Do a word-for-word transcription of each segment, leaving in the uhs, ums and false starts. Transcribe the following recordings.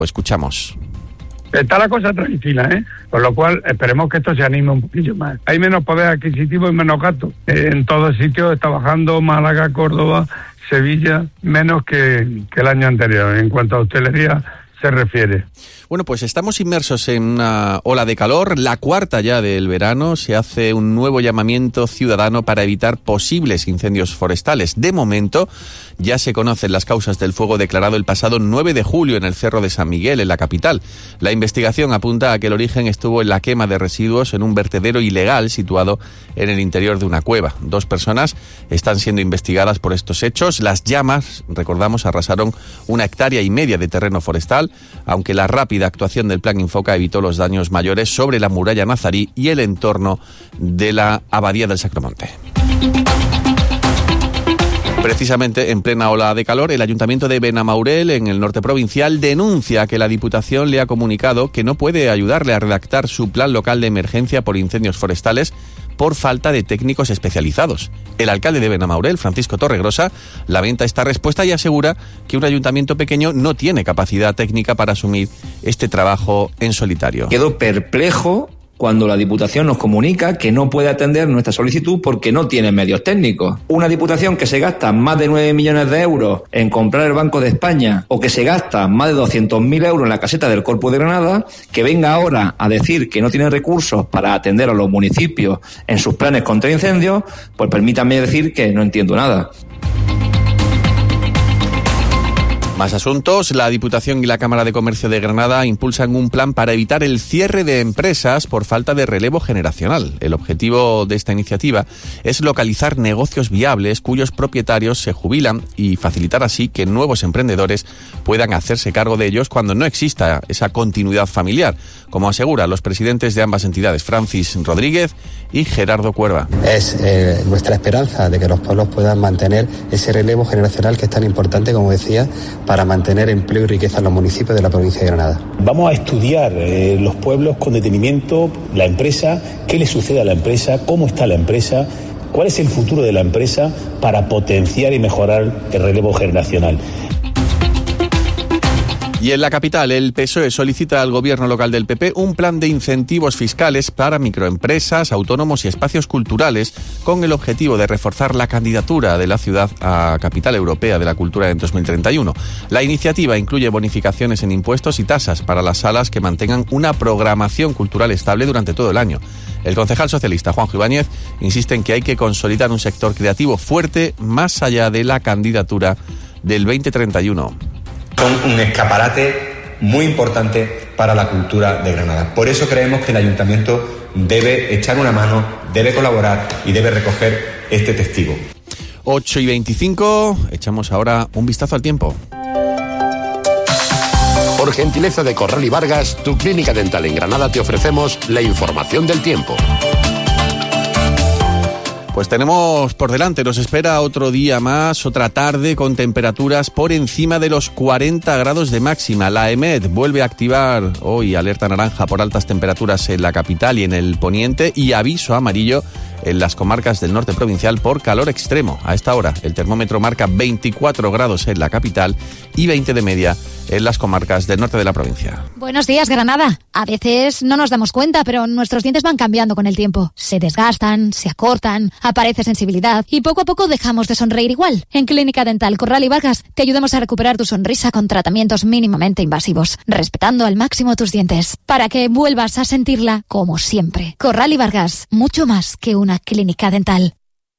Escuchamos. Está la cosa tranquila, ¿eh? Con lo cual esperemos que esto se anime un poquillo más. Hay menos poder adquisitivo y menos gasto. Eh, en todos sitios está bajando, Málaga, Córdoba, Sevilla, menos que, que el año anterior, en cuanto a hostelería se refiere. Bueno, pues estamos inmersos en una ola de calor, la cuarta ya del verano. Se hace un nuevo llamamiento ciudadano para evitar posibles incendios forestales. De momento, ya se conocen las causas del fuego declarado el pasado nueve de julio en el Cerro de San Miguel, en la capital. La investigación apunta a que el origen estuvo en la quema de residuos en un vertedero ilegal situado en el interior de una cueva. Dos personas están siendo investigadas por estos hechos. Las llamas, recordamos, arrasaron una hectárea y media de terreno forestal, aunque la rápida actuación del Plan Infoca evitó los daños mayores sobre la muralla nazarí y el entorno de la abadía del Sacromonte. Precisamente en plena ola de calor, el Ayuntamiento de Benamaurel, en el norte provincial, denuncia que la Diputación le ha comunicado que no puede ayudarle a redactar su plan local de emergencia por incendios forestales por falta de técnicos especializados. El alcalde de Benamaurel, Francisco Torregrosa, lamenta esta respuesta y asegura que un ayuntamiento pequeño no tiene capacidad técnica para asumir este trabajo en solitario. Quedo perplejo cuando la Diputación nos comunica que no puede atender nuestra solicitud porque no tiene medios técnicos. Una Diputación que se gasta más de nueve millones de euros en comprar el Banco de España o que se gasta más de doscientos mil euros en la caseta del Corpo de Granada, que venga ahora a decir que no tiene recursos para atender a los municipios en sus planes contra incendios, pues permítanme decir que no entiendo nada. Más asuntos. La Diputación y la Cámara de Comercio de Granada impulsan un plan para evitar el cierre de empresas por falta de relevo generacional. El objetivo de esta iniciativa es localizar negocios viables cuyos propietarios se jubilan y facilitar así que nuevos emprendedores puedan hacerse cargo de ellos cuando no exista esa continuidad familiar, como aseguran los presidentes de ambas entidades, Francis Rodríguez y Gerardo Cuerva. Es eh, nuestra esperanza de que los pueblos puedan mantener ese relevo generacional que es tan importante, como decía, para mantener empleo y riqueza en los municipios de la provincia de Granada. Vamos a estudiar eh, los pueblos con detenimiento, la empresa, qué le sucede a la empresa, cómo está la empresa, cuál es el futuro de la empresa para potenciar y mejorar el relevo generacional. Y en la capital, el P S O E solicita al gobierno local del P P un plan de incentivos fiscales para microempresas, autónomos y espacios culturales, con el objetivo de reforzar la candidatura de la ciudad a Capital Europea de la Cultura en dos mil treinta y uno. La iniciativa incluye bonificaciones en impuestos y tasas para las salas que mantengan una programación cultural estable durante todo el año. El concejal socialista Juanjo Ibáñez insiste en que hay que consolidar un sector creativo fuerte más allá de la candidatura del veinte treinta y uno. Son un escaparate muy importante para la cultura de Granada. Por eso creemos que el ayuntamiento debe echar una mano, debe colaborar y debe recoger este testigo. ocho y veinticinco, echamos ahora un vistazo al tiempo. Por gentileza de Corral y Vargas, tu clínica dental en Granada, te ofrecemos la información del tiempo. Pues tenemos por delante, nos espera otro día más, otra tarde con temperaturas por encima de los cuarenta grados de máxima. La EMET vuelve a activar hoy alerta naranja por altas temperaturas en la capital y en el poniente y aviso amarillo en las comarcas del norte provincial por calor extremo. A esta hora el termómetro marca veinticuatro grados en la capital y veinte de media en las comarcas del norte de la provincia. Buenos días, Granada. A veces no nos damos cuenta, pero nuestros dientes van cambiando con el tiempo. Se desgastan, se acortan, aparece sensibilidad y poco a poco dejamos de sonreír igual. En Clínica Dental Corral y Vargas te ayudamos a recuperar tu sonrisa con tratamientos mínimamente invasivos, respetando al máximo tus dientes, para que vuelvas a sentirla como siempre. Corral y Vargas, mucho más que una clínica dental.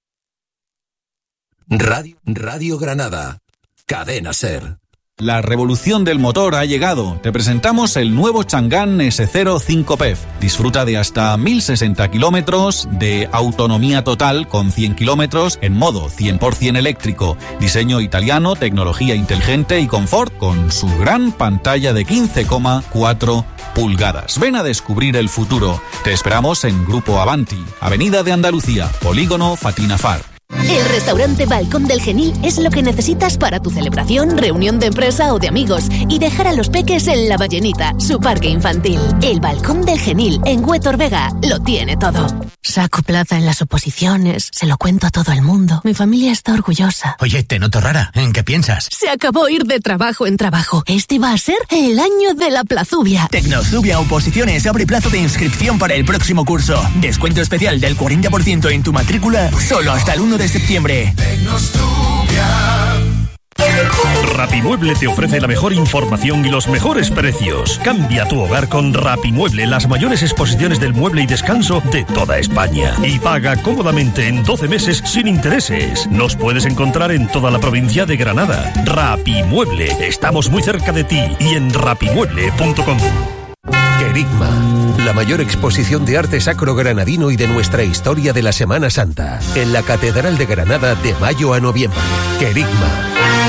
Radio, Radio Granada, Cadena SER. La revolución del motor ha llegado. Te presentamos el nuevo Chang'an ese cero cinco P E F. Disfruta de hasta mil sesenta kilómetros de autonomía total con cien kilómetros en modo cien por ciento eléctrico. Diseño italiano, tecnología inteligente y confort con su gran pantalla de quince coma cuatro pulgadas. Ven a descubrir el futuro. Te esperamos en Grupo Avanti, Avenida de Andalucía, Polígono Fatina Far. El restaurante Balcón del Genil es lo que necesitas para tu celebración, reunión de empresa o de amigos y dejar a los peques en La Ballenita, su parque infantil. El Balcón del Genil, en Huétor Vega, lo tiene todo. Saco plaza en las oposiciones, se lo cuento a todo el mundo. Mi familia está orgullosa. Oye, te noto rara. ¿En qué piensas? Se acabó ir de trabajo en trabajo. Este va a ser el año de la Plazubia. Tecnozubia Oposiciones abre plazo de inscripción para el próximo curso. Descuento especial del cuarenta por ciento en tu matrícula solo hasta el uno de septiembre. Tecnozubia. Rapimueble te ofrece la mejor información y los mejores precios. Cambia tu hogar con Rapimueble, las mayores exposiciones del mueble y descanso de toda España. Y paga cómodamente en doce meses sin intereses. Nos puedes encontrar en toda la provincia de Granada. Rapimueble, estamos muy cerca de ti y en rapimueble punto com. Querigma, la mayor exposición de arte sacro granadino y de nuestra historia de la Semana Santa, en la Catedral de Granada de mayo a noviembre. Querigma.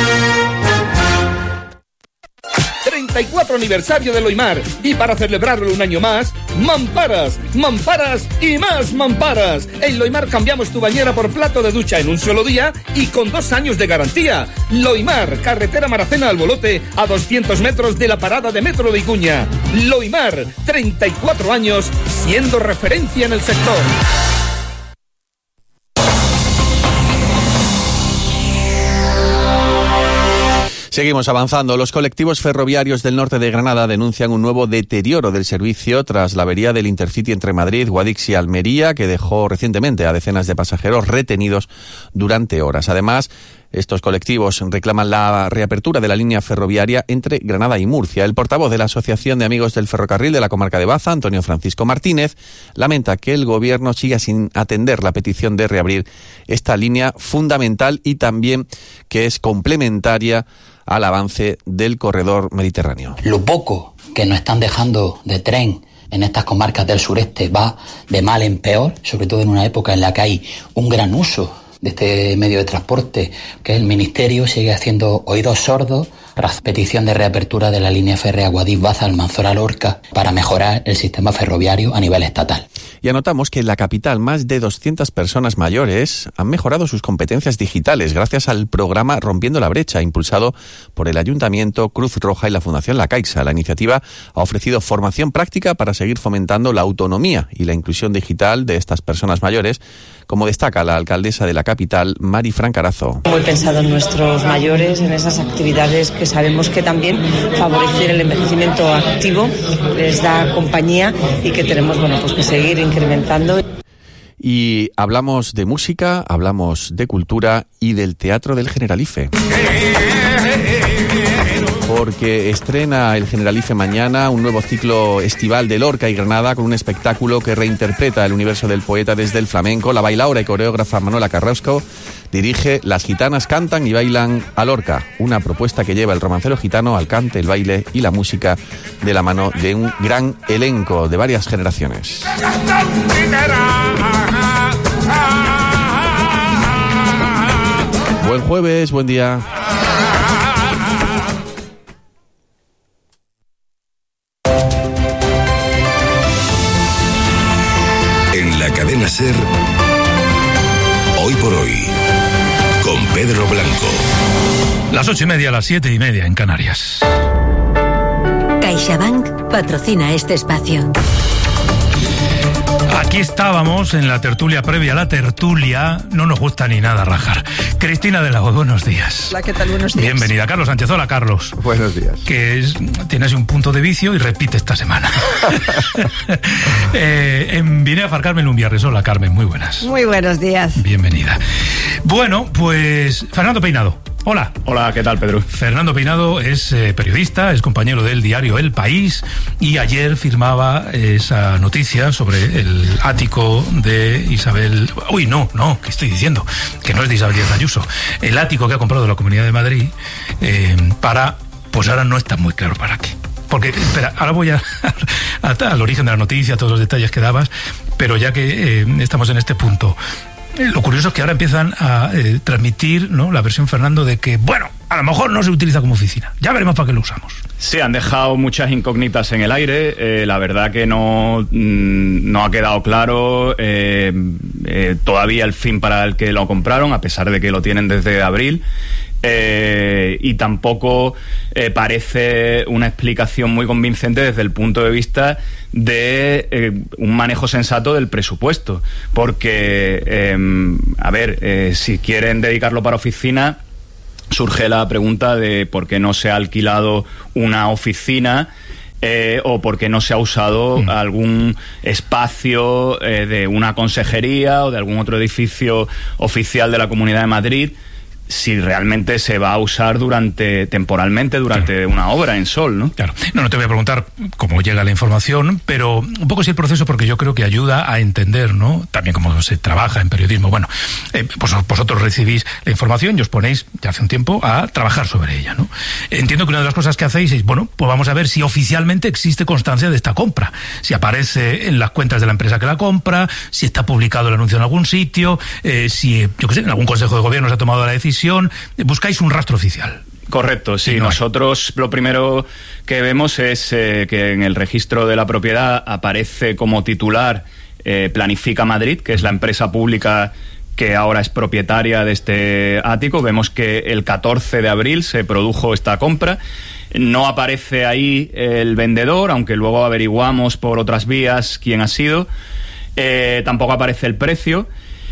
treinta y cuatro aniversario de Loimar, y para celebrarlo un año más, mamparas, mamparas y más mamparas. En Loimar cambiamos tu bañera por plato de ducha en un solo día y con dos años de garantía. Loimar, carretera Maracena al Bolote, a doscientos metros de la parada de metro de Icuña. Loimar, treinta y cuatro años siendo referencia en el sector. Seguimos avanzando. Los colectivos ferroviarios del norte de Granada denuncian un nuevo deterioro del servicio tras la avería del Intercity entre Madrid, Guadix y Almería, que dejó recientemente a decenas de pasajeros retenidos durante horas. Además, estos colectivos reclaman la reapertura de la línea ferroviaria entre Granada y Murcia. El portavoz de la Asociación de Amigos del Ferrocarril de la comarca de Baza, Antonio Francisco Martínez, lamenta que el Gobierno siga sin atender la petición de reabrir esta línea fundamental y también que es complementaria al avance del corredor mediterráneo. Lo poco que nos están dejando de tren en estas comarcas del sureste va de mal en peor, sobre todo en una época en la que hay un gran uso de este medio de transporte, que el Ministerio sigue haciendo oídos sordos tras petición de reapertura de la línea férrea Guadix-Baza, Almanzora-Lorca, para mejorar el sistema ferroviario a nivel estatal. Y anotamos que en la capital más de doscientas personas mayores han mejorado sus competencias digitales gracias al programa Rompiendo la Brecha, impulsado por el Ayuntamiento, Cruz Roja y la Fundación La Caixa. La iniciativa ha ofrecido formación práctica para seguir fomentando la autonomía y la inclusión digital de estas personas mayores, como destaca la alcaldesa de la capital, Mari Francarazo. Muy pensado en nuestros mayores, en esas actividades que sabemos que también favorecer el envejecimiento activo les da compañía y que tenemos, bueno, pues que seguir incrementando. Y hablamos de música, hablamos de cultura y del Teatro del Generalife. Porque estrena el Generalife mañana un nuevo ciclo estival de Lorca y Granada con un espectáculo que reinterpreta el universo del poeta desde el flamenco. La bailaora y coreógrafa Manuela Carrasco dirige Las gitanas cantan y bailan a Lorca, una propuesta que lleva el romancero gitano al cante, el baile y la música de la mano de un gran elenco de varias generaciones. Buen jueves, buen día. En la cadena SER, hoy por hoy, con Pedro Blanco. Las ocho y media, las siete y media en Canarias. CaixaBank patrocina este espacio. Aquí estábamos en la tertulia previa a la tertulia. No nos gusta ni nada rajar. Cristina de Lago, buenos días. Hola, ¿qué tal? Buenos días. Bienvenida. Carlos Sánchez. Hola, Carlos. Buenos días. Que es, tiene así un punto de vicio y repite esta semana. eh, en Vine a Far Carmen Lumbiarres. Hola, Carmen. Muy buenas. Muy buenos días. Bienvenida. Bueno, pues Fernando Peinado. Hola. Hola, ¿qué tal, Pedro? Fernando Peinado es eh, periodista, es compañero del diario El País y ayer firmaba esa noticia sobre el ático de Isabel... Uy, no, no, ¿qué estoy diciendo? Que no es de Isabel Díaz Ayuso. El ático que ha comprado la Comunidad de Madrid eh, para... Pues ahora no está muy claro para qué. Porque, espera, ahora voy a, a, a, al origen de la noticia, todos los detalles que dabas, pero ya que eh, estamos en este punto... Lo curioso es que ahora empiezan a eh, transmitir, ¿no?, la versión, Fernando, de que, bueno, a lo mejor no se utiliza como oficina. Ya veremos para qué lo usamos. Sí, han dejado muchas incógnitas en el aire. Eh, la verdad que no, mm, no ha quedado claro eh, eh, todavía el fin para el que lo compraron, a pesar de que lo tienen desde abril. Eh, y tampoco eh, parece una explicación muy convincente desde el punto de vista de eh, un manejo sensato del presupuesto, porque eh, a ver, eh, si quieren dedicarlo para oficina, surge la pregunta de por qué no se ha alquilado una oficina eh, o por qué no se ha usado mm. algún espacio eh, de una consejería o de algún otro edificio oficial de la Comunidad de Madrid, si realmente se va a usar durante temporalmente durante claro. una obra en Sol, ¿no? Claro. No, no te voy a preguntar cómo llega la información, pero un poco sí el proceso, porque yo creo que ayuda a entender, ¿no? También cómo se trabaja en periodismo. Bueno, eh, pues vosotros recibís la información y os ponéis ya hace un tiempo a trabajar sobre ella, ¿no? Entiendo que una de las cosas que hacéis es, bueno, pues vamos a ver si oficialmente existe constancia de esta compra, si aparece en las cuentas de la empresa que la compra, si está publicado el anuncio en algún sitio, eh, si, yo qué sé, en algún consejo de gobierno se ha tomado la decisión. Buscáis un rastro oficial. Correcto, sí. sí no Nosotros hay. Lo primero que vemos es eh, que en el registro de la propiedad aparece como titular eh, Planifica Madrid, que es la empresa pública que ahora es propietaria de este ático. Vemos que el catorce de abril se produjo esta compra. No aparece ahí el vendedor, aunque luego averiguamos por otras vías quién ha sido. Eh, tampoco aparece el precio.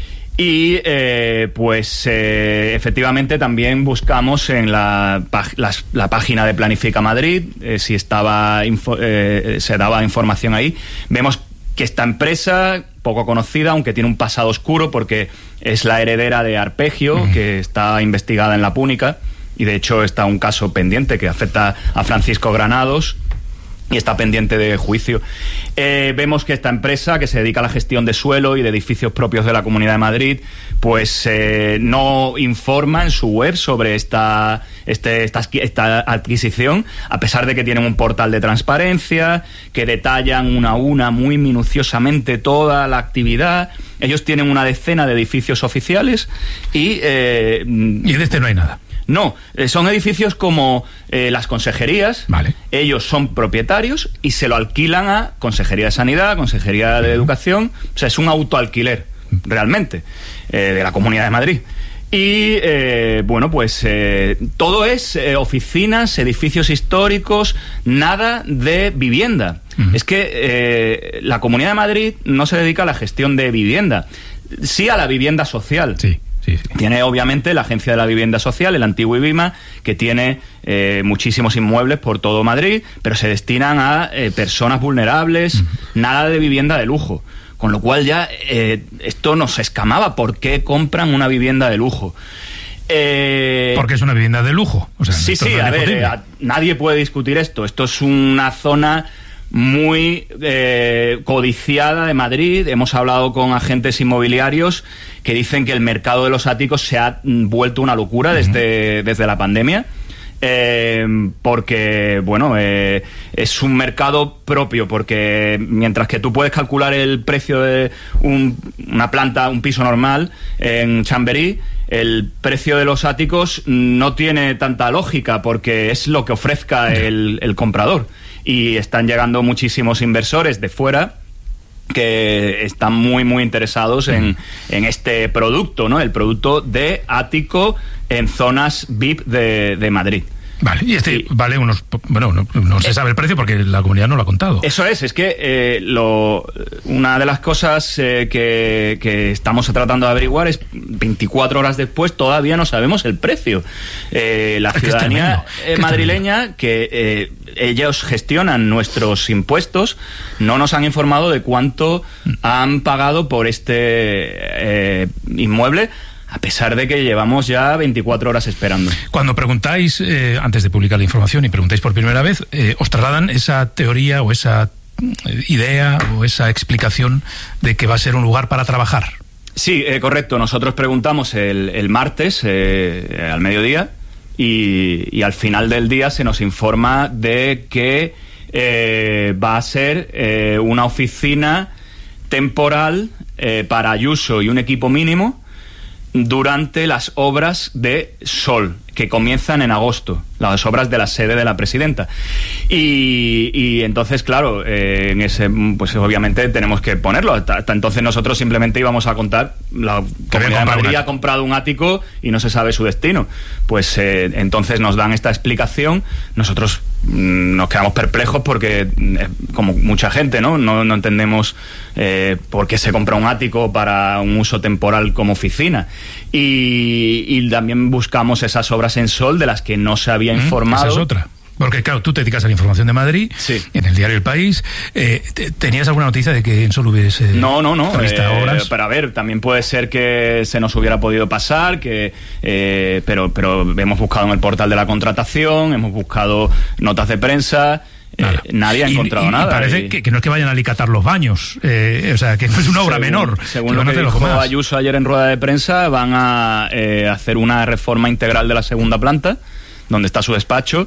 Y eh, pues eh, efectivamente también buscamos en la, la, la página de Planifica Madrid eh, si estaba info, eh, se daba información ahí. Vemos que esta empresa, poco conocida, aunque tiene un pasado oscuro porque es la heredera de Arpegio, mm. que está investigada en la Púnica, y de hecho está un caso pendiente que afecta a Francisco Granados y está pendiente de juicio. Eh, vemos que esta empresa, que se dedica a la gestión de suelo y de edificios propios de la Comunidad de Madrid, pues eh, no informa en su web sobre esta, este, esta, esta adquisición, a pesar de que tienen un portal de transparencia, que detallan una a una muy minuciosamente toda la actividad. Ellos tienen una decena de edificios oficiales y... Eh, y de este no hay nada. No, eh, son edificios como eh, las consejerías. Vale. Ellos son propietarios y se lo alquilan a Consejería de Sanidad, Consejería de uh-huh. Educación. O sea, es un autoalquiler, realmente, eh, de la Comunidad de Madrid. Y, eh, bueno, pues eh, todo es eh, oficinas, edificios históricos, nada de vivienda. Uh-huh. Es que eh, la Comunidad de Madrid no se dedica a la gestión de vivienda, sí a la vivienda social. Sí. Sí, sí. Tiene obviamente la Agencia de la Vivienda Social, el antiguo IBIMA, que tiene eh, muchísimos inmuebles por todo Madrid, pero se destinan a eh, personas vulnerables, uh-huh. nada de vivienda de lujo. Con lo cual ya eh, esto nos escamaba. ¿Por qué compran una vivienda de lujo? Eh, Porque es una vivienda de lujo. O sea, sí, sí, no a ver, eh, a, nadie puede discutir esto. Esto es una zona muy eh, codiciada de Madrid. Hemos hablado con agentes inmobiliarios que dicen que el mercado de los áticos se ha vuelto una locura desde, uh-huh. desde la pandemia. Eh, porque, bueno, eh, es un mercado propio, porque mientras que tú puedes calcular el precio de un, una planta, un piso normal en Chamberí, el precio de los áticos no tiene tanta lógica, porque es lo que ofrezca el, el comprador. Y están llegando muchísimos inversores de fuera que están muy, muy interesados en, en este producto, ¿no? El producto de ático en zonas V I P de, de Madrid. Vale, y este y, vale unos... Bueno, no, no se sabe el precio porque la comunidad no lo ha contado. Eso es, es que eh, lo, una de las cosas eh, que, que estamos tratando de averiguar es veinticuatro horas después todavía no sabemos el precio. Eh, la es ciudadanía que madrileña, que eh, ellos gestionan nuestros impuestos, no nos han informado de cuánto han pagado por este eh, inmueble, a pesar de que llevamos ya veinticuatro horas esperando. Cuando preguntáis, eh, antes de publicar la información, y preguntáis por primera vez, eh, ¿os trasladan esa teoría o esa idea o esa explicación de que va a ser un lugar para trabajar? Sí, eh, correcto. Nosotros preguntamos el, el martes, eh, al mediodía, y, y al final del día se nos informa de que eh, va a ser eh, una oficina temporal eh, para Ayuso y un equipo mínimo durante las obras de Sol, que que comienzan en agosto, las obras de la sede de la presidenta. Y, y entonces, claro, eh, en ese, pues obviamente tenemos que ponerlo. Hasta, hasta entonces nosotros simplemente íbamos a contar, la Comunidad de Madrid ha comprado un ático y no se sabe su destino. Pues eh, entonces nos dan esta explicación, nosotros mmm, nos quedamos perplejos porque, eh, como mucha gente, ¿no? No, no entendemos eh, por qué se compra un ático para un uso temporal como oficina. Y, y también buscamos esas obras en sol de las que no se había informado. Esa es otra. Porque, claro, tú te dedicas a la información de Madrid, sí. En el diario El País. Eh, ¿Tenías alguna noticia de que en Sol hubiese No, no, no. Eh, obras? Pero a ver, también puede ser que se nos hubiera podido pasar, que eh, pero, pero hemos buscado en el portal de la contratación, hemos buscado notas de prensa. Eh, nadie ha encontrado y, y, nada. Y parece y... Que, que no es que vayan a alicatar los baños, eh, o sea, que no es una obra según, menor. Según lo que dijo Ayuso ayer en rueda de prensa, van a eh, hacer una reforma integral de la segunda planta, donde está su despacho,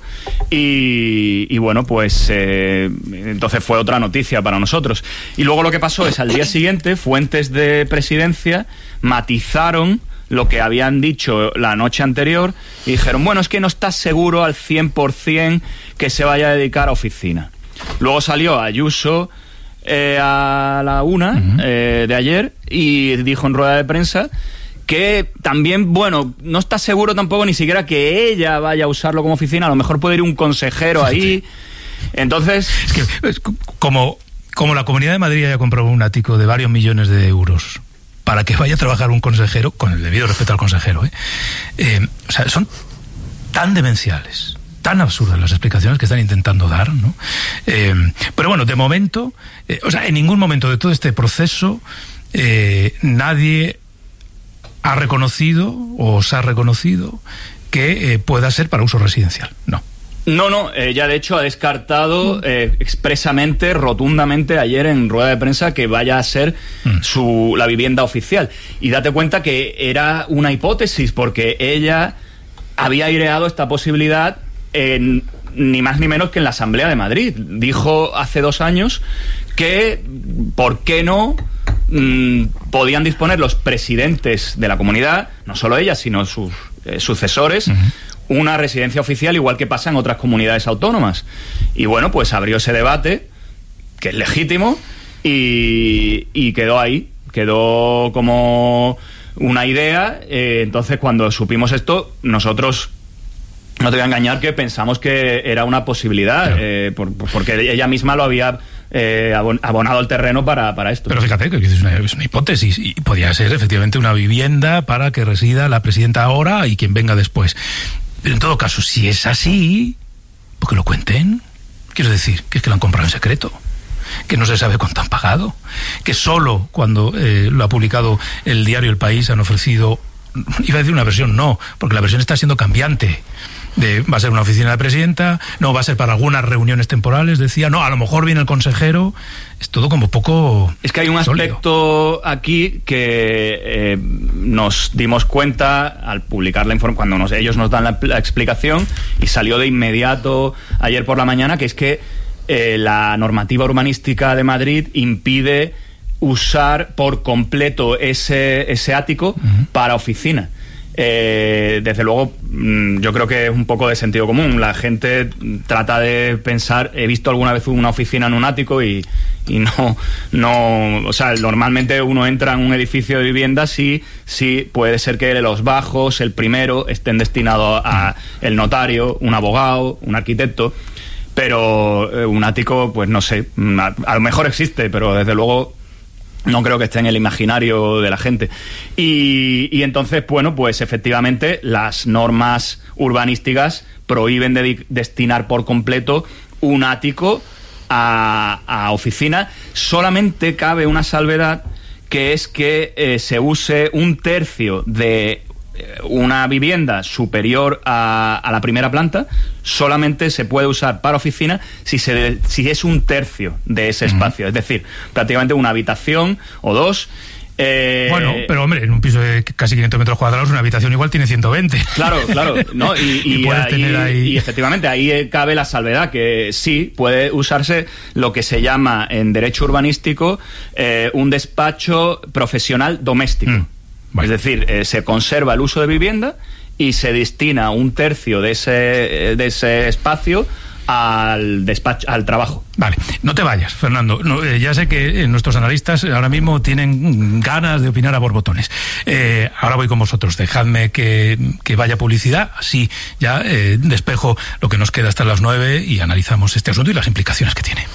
y, y bueno, pues eh, entonces fue otra noticia para nosotros. Y luego lo que pasó es, al día siguiente, fuentes de presidencia matizaron lo que habían dicho la noche anterior y dijeron, bueno, es que no estás seguro al cien por cien que se vaya a dedicar a oficina. Luego salió Ayuso eh, a la una uh-huh. eh, de ayer y dijo en rueda de prensa que también, bueno, no está seguro tampoco ni siquiera que ella vaya a usarlo como oficina, a lo mejor puede ir un consejero sí, ahí. Sí. Entonces... Es que es como, como la Comunidad de Madrid haya comprado un ático de varios millones de euros para que vaya a trabajar un consejero, con el debido respeto al consejero, ¿eh? Eh, o sea, son tan demenciales, tan absurdas las explicaciones que están intentando dar, ¿no? Eh, pero bueno, de momento, eh, o sea, en ningún momento de todo este proceso eh, nadie ha reconocido o se ha reconocido que eh, pueda ser para uso residencial. No. No, no, ella de hecho ha descartado eh, expresamente, rotundamente ayer en rueda de prensa que vaya a ser mm. su la vivienda oficial. Y date cuenta que era una hipótesis, porque ella había aireado esta posibilidad en, ni más ni menos que en la Asamblea de Madrid. Dijo hace dos años que, ¿por qué no?, mmm, podían disponer los presidentes de la comunidad, no solo ella, sino sus eh, sucesores, uh-huh. una residencia oficial, igual que pasa en otras comunidades autónomas. Y bueno, pues abrió ese debate, que es legítimo, y, y quedó ahí, quedó como una idea. Eh, entonces, cuando supimos esto, nosotros, no te voy a engañar, que pensamos que era una posibilidad, claro. eh, por, porque ella misma lo había eh, abonado el terreno para, para esto. Pero fíjate que es una, es una hipótesis, y podría ser efectivamente una vivienda para que resida la presidenta ahora y quien venga después. Pero en todo caso, si es así, pues que lo cuenten. Quiero decir, que es que lo han comprado en secreto, que no se sabe cuánto han pagado, que solo cuando eh, lo ha publicado el diario El País han ofrecido, iba a decir una versión, no, porque la versión está siendo cambiante. De, va a ser una oficina de presidenta, no, va a ser para algunas reuniones temporales, decía, no, a lo mejor viene el consejero. Es todo como poco... Es que hay un sólido. aspecto aquí que eh, nos dimos cuenta al publicar la información, cuando nos, ellos nos dan la, la explicación, y salió de inmediato ayer por la mañana, que es que eh, la normativa urbanística de Madrid impide usar por completo ese, ese ático uh-huh. para oficina. Eh, desde luego, yo creo que es un poco de sentido común. La gente trata de pensar, he visto alguna vez una oficina en un ático y, y no, no, o sea, normalmente uno entra en un edificio de viviendas y sí puede ser que los bajos, el primero, estén destinados a el notario, un abogado, un arquitecto, pero eh, un ático, pues no sé, a, a lo mejor existe, pero desde luego no creo que esté en el imaginario de la gente. Y, y entonces, bueno, pues efectivamente las normas urbanísticas prohíben de destinar por completo un ático a, a oficina. Solamente cabe una salvedad, que es que eh, se use un tercio de una vivienda superior a, a la primera planta. Solamente se puede usar para oficina si se si es un tercio de ese espacio, uh-huh. es decir, prácticamente una habitación o dos. Eh, bueno, pero hombre, en un piso de casi quinientos metros cuadrados, una habitación igual tiene ciento veinte. Claro, claro, ¿no? Y, y, y, puedes ahí, tener ahí... y efectivamente ahí cabe la salvedad, que sí puede usarse lo que se llama en derecho urbanístico eh, un despacho profesional doméstico. Mm. Vale. Es decir, eh, se conserva el uso de vivienda y se destina un tercio de ese, de ese espacio al despacho, al trabajo. Vale, no te vayas, Fernando. No, eh, ya sé que eh, nuestros analistas ahora mismo tienen ganas de opinar a borbotones. Eh, ahora voy con vosotros. Dejadme que, que vaya publicidad. Así ya eh, despejo lo que nos queda hasta las nueve y analizamos este asunto y las implicaciones que tiene.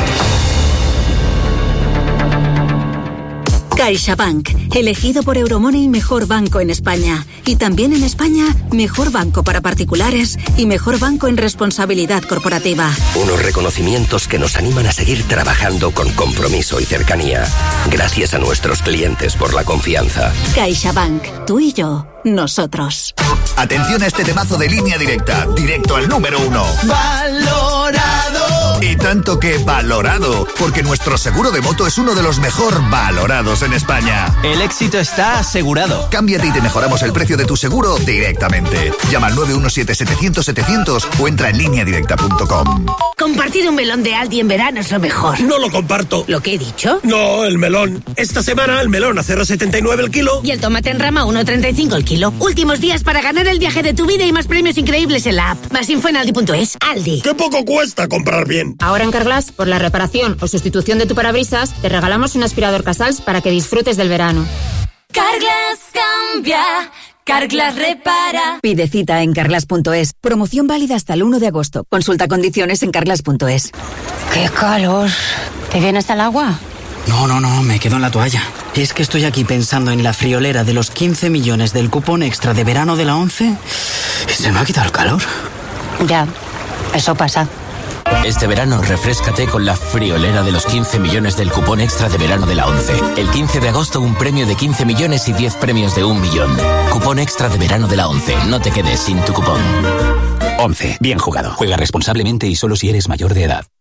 CaixaBank, elegido por Euromoney mejor banco en España. Y también en España, mejor banco para particulares y mejor banco en responsabilidad corporativa. Unos reconocimientos que nos animan a seguir trabajando con compromiso y cercanía. Gracias a nuestros clientes por la confianza. CaixaBank, tú y yo, nosotros. Atención a este temazo de Línea Directa, directo al número uno. ¡Valorado! Y tanto que valorado, porque nuestro seguro de moto es uno de los mejor valorados en España. El éxito está asegurado. Cámbiate y te mejoramos el precio de tu seguro directamente. Llama al nueve uno siete, setecientos, setecientos o entra en línea directa punto com. Compartir un melón de Aldi en verano es lo mejor. No lo comparto. ¿Lo que he dicho? No, el melón. Esta semana el melón a cero coma setenta y nueve el kilo. Y el tomate en rama a uno coma treinta y cinco el kilo. Últimos días para ganar el viaje de tu vida y más premios increíbles en la app. Más info en aldi punto es. Aldi. ¡Qué poco cuesta comprar bien! Ahora en Carglass, por la reparación o sustitución de tu parabrisas, te regalamos un aspirador Casals para que disfrutes del verano. Carglass cambia, Carglass repara. Pide cita en carglass punto es. Promoción válida hasta el uno de agosto. Consulta condiciones en carglass punto es. ¡Qué calor! ¿Te vienes al agua? No, no, no, me quedo en la toalla. Es que estoy aquí pensando en la friolera de los quince millones del cupón extra de verano de la ONCE y se me ha quitado el calor. Ya, eso pasa. Este verano refréscate con la friolera de los quince millones del cupón extra de verano de la ONCE. El quince de agosto un premio de quince millones y diez premios de un millón. Cupón extra de verano de la ONCE. No te quedes sin tu cupón. ONCE. Bien jugado. Juega responsablemente y solo si eres mayor de edad.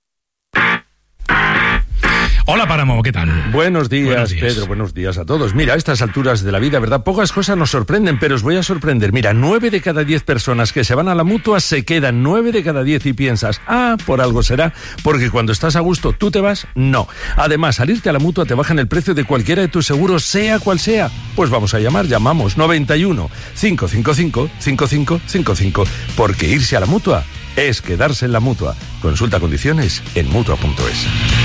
Hola, Páramo, ¿qué tal? Buenos días, buenos días, Pedro, buenos días a todos. Mira, a estas alturas de la vida, ¿verdad? Pocas cosas nos sorprenden, pero os voy a sorprender. Mira, nueve de cada diez personas que se van a la Mutua se quedan, nueve de cada diez, y piensas, ah, por algo será, porque cuando estás a gusto, ¿tú te vas? No. Además, al irte a la Mutua te bajan el precio de cualquiera de tus seguros, sea cual sea. Pues vamos a llamar, llamamos, noventa y uno, cinco cinco cinco, cinco cinco cinco cinco, porque irse a la Mutua es quedarse en la Mutua. Consulta condiciones en mutua punto es.